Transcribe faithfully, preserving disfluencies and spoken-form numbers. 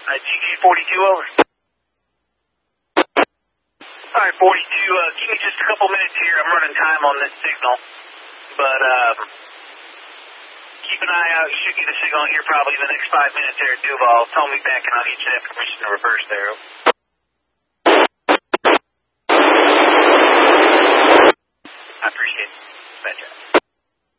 Uh, G G forty-two, over. All right, forty-two, uh, give me just a couple minutes here. I'm running time on this signal. But, um, keep an eye out. You should get a signal here probably in the next five minutes there at Duval. Tell me back and I'll get you that permission to reverse there. I appreciate it. Bad job.